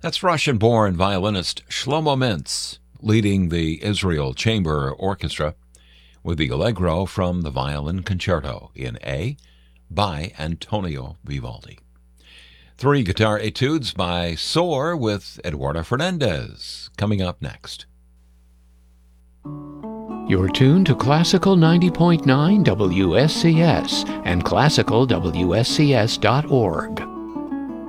That's Russian-born violinist Shlomo Mintz leading the Israel Chamber Orchestra with the Allegro from the Violin Concerto in A by Antonio Vivaldi. 3 guitar etudes by Soar with Eduardo Fernandez coming up next. You're tuned to Classical 90.9 WSCS and classicalwscs.org.